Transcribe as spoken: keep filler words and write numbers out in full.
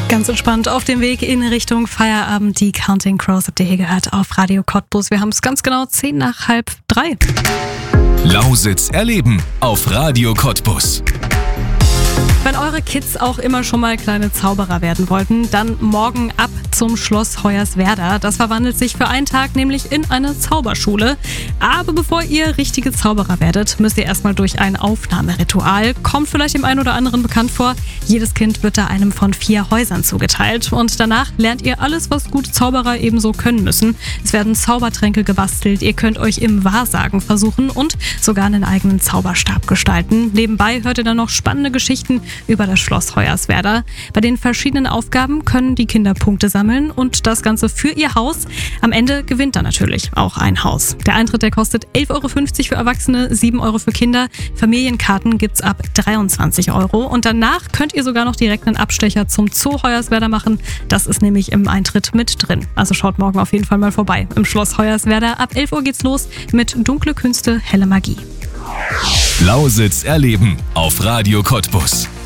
Ganz entspannt auf dem Weg in Richtung Feierabend. Die Counting Crows habt ihr hier gehört auf Radio Cottbus. Wir haben es ganz genau zehn nach halb drei. Lausitz erleben auf Radio Cottbus. Wenn eure Kids auch immer schon mal kleine Zauberer werden wollten, dann morgen ab zum Schloss Hoyerswerda. Das verwandelt sich für einen Tag nämlich in eine Zauberschule. Aber bevor ihr richtige Zauberer werdet, müsst ihr erstmal durch ein Aufnahmeritual. Kommt vielleicht dem einen oder anderen bekannt vor. Jedes Kind wird da einem von vier Häusern zugeteilt. Und danach lernt ihr alles, was gute Zauberer ebenso können müssen. Es werden Zaubertränke gebastelt, ihr könnt euch im Wahrsagen versuchen und sogar einen eigenen Zauberstab gestalten. Nebenbei hört ihr dann noch spannende Geschichten über das Schloss Hoyerswerda. Bei den verschiedenen Aufgaben können die Kinder Punkte sammeln und das Ganze für ihr Haus. Am Ende gewinnt dann natürlich auch ein Haus. Der Eintritt, der kostet elf Euro fünfzig für Erwachsene, sieben Euro für Kinder. Familienkarten gibt's ab dreiundzwanzig Euro. Und danach könnt ihr sogar noch direkt einen Abstecher zum Zoo Hoyerswerda machen. Das ist nämlich im Eintritt mit drin. Also schaut morgen auf jeden Fall mal vorbei im Schloss Hoyerswerda. Ab elf Uhr geht's los mit Dunkle Künste, helle Magie. Lausitz erleben auf Radio Cottbus.